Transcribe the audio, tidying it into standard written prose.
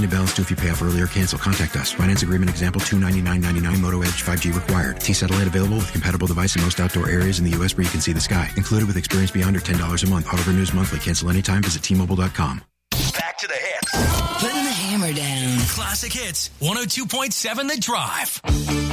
Outstanding balance due if you pay off early or cancel. Contact us. Finance agreement example $299.99. Moto Edge 5G required. T-Satellite available with compatible device in most outdoor areas in the U.S. where you can see the sky. Included with experience beyond or $10 a month. Auto renews monthly. Cancel anytime. Visit T-Mobile.com. Back to the hits. Putting the hammer down. Classic Hits, 102.7 The Drive.